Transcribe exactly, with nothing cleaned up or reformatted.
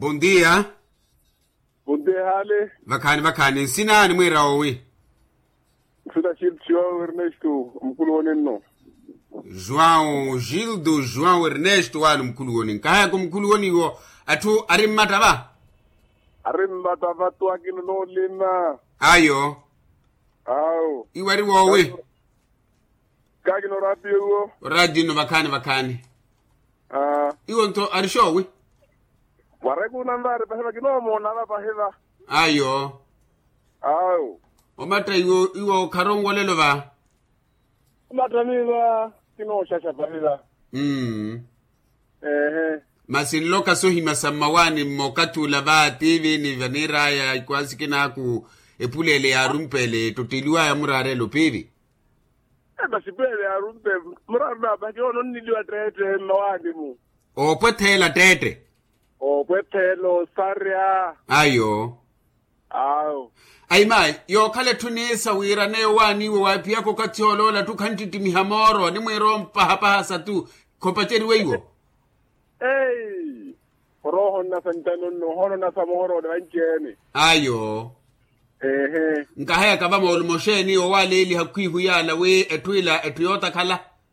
Bom dia. Bom dia, Hale. Vakani vakani sinani mwira owi. Suda João Ernesto mkulu wonenno. João Gildo João Ernesto wanu mkulu woni. Kaya ko mkulu woni wo atu arimata ba. Arimata vatu akino no lina. Ayo. Ayo. Iwari wo we. Kagi no radio wo. Radio no vakani vakani. Ah. Iwo nto arisho we. Waregu nandare pahela kino mo nana pahela. Ayo. Ayo. Omata iwo iwo karongole lo ba. Omata miwa kino shasha pahela. Mm. Eh. Masin loka so himasamawani mokatu laba T V ni vanira ya kwasi kina ku epulele ya rumpele totilua ya murare lo pivi. Eh basi pele ya rumpe murare ba kyo non niliwa tete mawani mu. O pwetela tete. O pwetelo saria. Ayo. Ayo. Aima, yo kale tunisa wira ne wani wo wapi yako katiolo la tu kantiti mihamoro ni mwero mpa hapa hasa tu kompacheri weiwo. Hey, roho na santano no hono na samoro da njeni. Ayo. Ehe. Nkahaya kabama ulmosheni o wale ili hakwihu yala we etwila etuyota kala.